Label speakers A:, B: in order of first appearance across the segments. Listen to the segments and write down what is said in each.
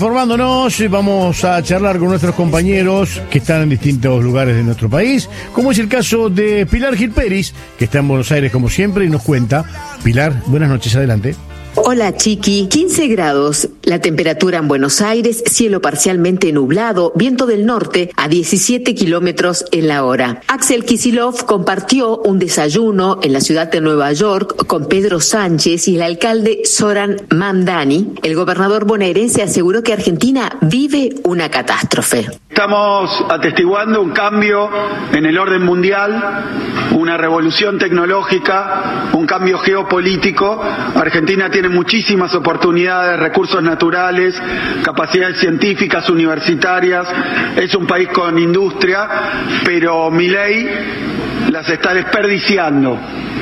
A: Informándonos, vamos a charlar con nuestros compañeros que están en distintos lugares de nuestro país, como es el caso de Pilar Gil Peris, que está en Buenos Aires como siempre y nos cuenta. Pilar, buenas noches, adelante.
B: Hola Chiqui, 15 grados, la temperatura en Buenos Aires, cielo parcialmente nublado, viento del norte a 17 kilómetros en la hora. Axel Kicillof compartió un desayuno en la ciudad de Nueva York con Pedro Sánchez y el alcalde Zoran Mamdani. El gobernador bonaerense aseguró que Argentina vive una catástrofe.
C: Estamos atestiguando un cambio en el orden mundial, una revolución tecnológica, un cambio geopolítico. Argentina tiene muchísimas oportunidades, recursos naturales, capacidades científicas, universitarias. Es un país con industria, pero Milei las está desperdiciando.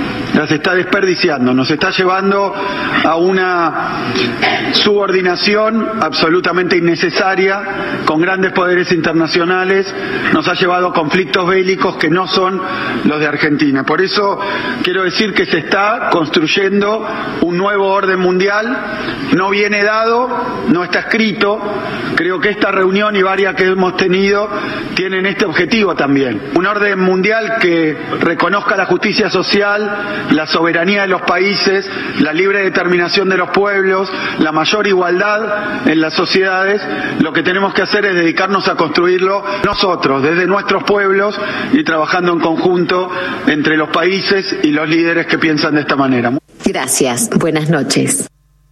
C: Nos está llevando a una subordinación absolutamente innecesaria, con grandes poderes internacionales, nos ha llevado a conflictos bélicos que no son los de Argentina. Por eso quiero decir que se está construyendo un nuevo orden mundial, no viene dado, no está escrito. Creo que esta reunión y varias que hemos tenido tienen este objetivo también. Un orden mundial que reconozca la justicia social, la soberanía de los países, la libre determinación de los pueblos, la mayor igualdad en las sociedades. Lo que tenemos que hacer es dedicarnos a construirlo nosotros, desde nuestros pueblos y trabajando en conjunto entre los países y los líderes que piensan de esta manera.
B: Gracias, buenas noches.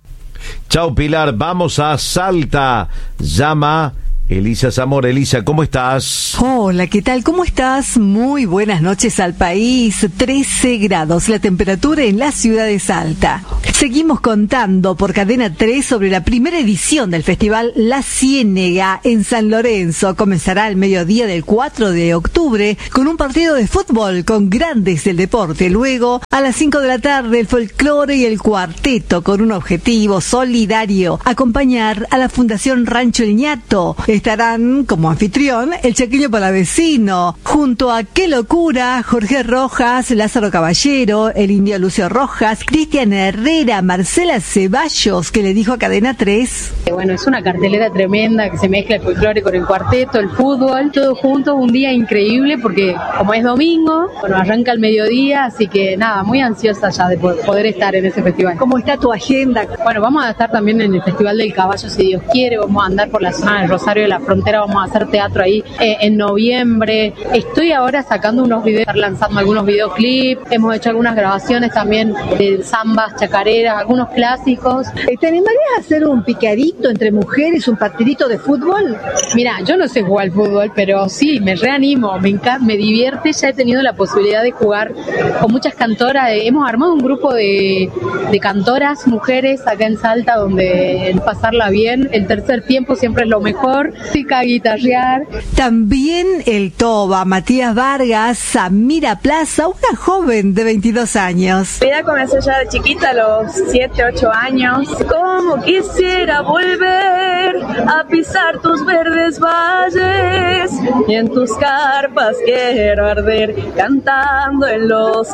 D: Chao Pilar, vamos a Salta. Llama Elisa Zamora. Elisa, ¿cómo estás?
E: Hola, ¿qué tal? ¿Cómo estás? Muy buenas noches al país. 13 grados la temperatura en la ciudad de Salta. Seguimos contando por Cadena 3 sobre la primera edición del Festival La Ciénega en San Lorenzo. Comenzará al mediodía del 4 de octubre con un partido de fútbol con grandes del deporte. Luego, a las 5 de la tarde, el folclore y el cuarteto con un objetivo solidario: acompañar a la Fundación Rancho El Ñato. Estarán como anfitrión el Chaqueño Palavecino, junto a Qué Locura, Jorge Rojas, Lázaro Caballero, el Indio Lucio Rojas, Cristian Herrera, Marcela Ceballos, que le dijo a Cadena 3.
F: Bueno, es una cartelera tremenda que se mezcla el folclore con el cuarteto, el fútbol, todo junto, un día increíble porque como es domingo, bueno, arranca al mediodía, así que nada, muy ansiosa ya de poder estar en ese festival.
E: ¿Cómo está tu agenda?
F: Bueno, vamos a estar también en el Festival del Caballo, si Dios quiere, vamos a andar por la zona de Rosario de la Frontera, vamos a hacer teatro ahí en noviembre. Estoy ahora sacando unos videos, estar lanzando algunos videoclips, hemos hecho algunas grabaciones también de zambas, chacareras, algunos clásicos.
E: ¿Te animarías a hacer un picadito entre mujeres, un partidito de fútbol?
F: Mira, yo no sé jugar al fútbol, pero sí, me reanimo, me encanta, me divierte. Ya he tenido la posibilidad de jugar con muchas cantoras, hemos armado un grupo de cantoras, mujeres acá en Salta, donde pasarla bien, el tercer tiempo siempre es lo mejor. Música, guitarrear.
E: También el Toba, Matías Vargas, Samira Plaza, una joven de 22 años.
G: Mi vida comenzó ya de chiquita, a los 7, 8 años. Como quisiera volver a pisar tus verdes valles y en tus carpas quiero arder cantando en los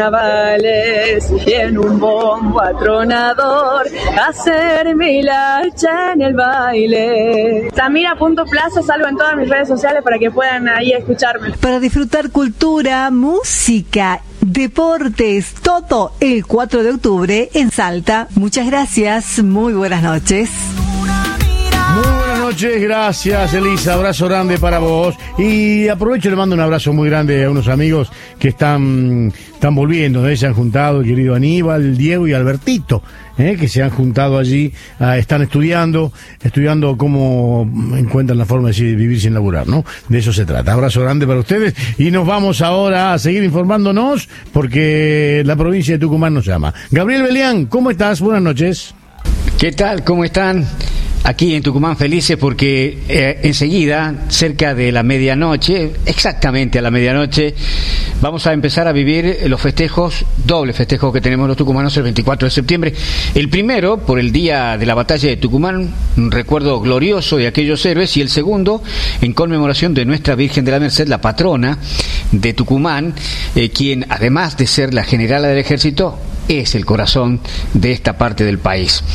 G: carnavales y en un bombo atronador hacer mi hilacha en el baile. Samira.plaza, salgo en todas mis redes sociales para que puedan ahí escucharme.
E: Para disfrutar cultura, música, deportes, todo el 4 de octubre en Salta. Muchas gracias, muy buenas noches.
A: Muy buenas noches, gracias Elisa, abrazo grande para vos. Y aprovecho y le mando un abrazo muy grande a unos amigos que están volviendo, se han juntado, el querido Aníbal, Diego y Albertito, que se han juntado allí, están estudiando cómo encuentran la forma de vivir sin laburar, ¿no? De eso se trata. Abrazo grande para ustedes y nos vamos ahora a seguir informándonos porque la provincia de Tucumán nos llama. Gabriel Belián, ¿cómo estás? Buenas noches.
H: ¿Qué tal? ¿Cómo están? Aquí en Tucumán felices porque enseguida, cerca de la medianoche, exactamente a la medianoche, vamos a empezar a vivir los festejos, doble festejo que tenemos los tucumanos el 24 de septiembre. El primero, por el día de la batalla de Tucumán, un recuerdo glorioso de aquellos héroes, y el segundo, en conmemoración de nuestra Virgen de la Merced, la patrona de Tucumán, quien, además de ser la generala del ejército, es el corazón de esta parte del país.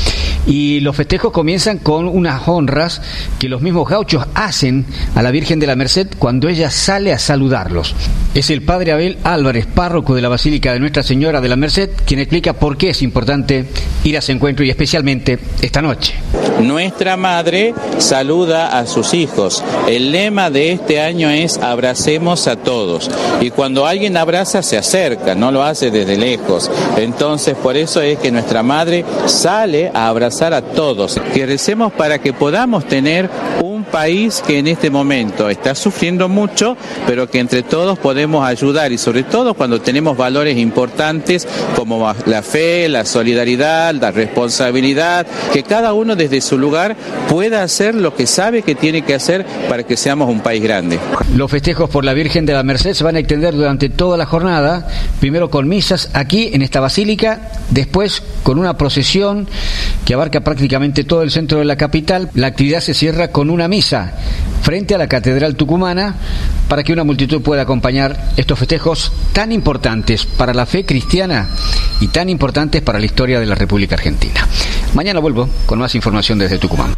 H: y los festejos comienzan con unas honras que los mismos gauchos hacen a la Virgen de la Merced cuando ella sale a saludarlos. Es el padre Abel Álvarez, párroco de la Basílica de Nuestra Señora de la Merced, quien explica por qué es importante ir a ese encuentro y especialmente esta noche.
I: Nuestra madre saluda a sus hijos. El lema de este año es abracemos a todos. Y cuando alguien abraza se acerca, no lo hace desde lejos. Entonces por eso es que nuestra madre sale a abrazar a todos. Que recemos para que podamos tener un país que en este momento está sufriendo mucho, pero que entre todos podemos ayudar, y sobre todo cuando tenemos valores importantes como la fe, la solidaridad, la responsabilidad, que cada uno desde su lugar pueda hacer lo que sabe que tiene que hacer para que seamos un país grande.
H: Los festejos por la Virgen de la Merced se van a extender durante toda la jornada, primero con misas aquí en esta basílica, después con una procesión que abarca prácticamente todo el centro de la capital. La actividad se cierra con una misa frente a la Catedral Tucumana para que una multitud pueda acompañar estos festejos tan importantes para la fe cristiana y tan importantes para la historia de la República Argentina. Mañana vuelvo con más información desde Tucumán.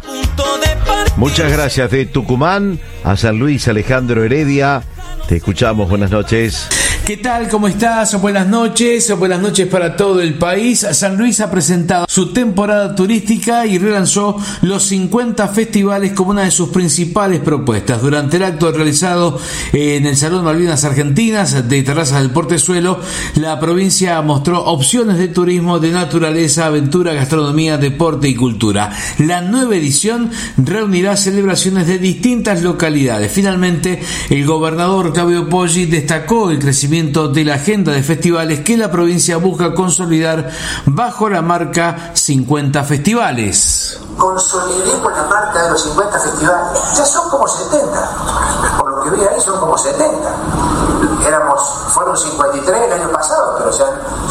D: Muchas gracias. De Tucumán a San Luis, Alejandro Heredia. Te escuchamos, buenas noches.
J: ¿Qué tal? ¿Cómo estás? Buenas noches para todo el país. San Luis ha presentado su temporada turística y relanzó los 50 festivales como una de sus principales propuestas. Durante el acto realizado en el Salón Malvinas Argentinas de Terrazas del Portezuelo, la provincia mostró opciones de turismo de naturaleza, aventura, gastronomía, deporte y cultura. La nueva edición reunirá celebraciones de distintas localidades. Finalmente, el gobernador Claudio Poggi destacó el crecimiento de la agenda de festivales que la provincia busca consolidar bajo la marca 50 festivales.
K: Consolidemos la marca de los 50 festivales. Ya son como 70. Por lo que vi ahí son como 70. Fueron 53 el año pasado, pero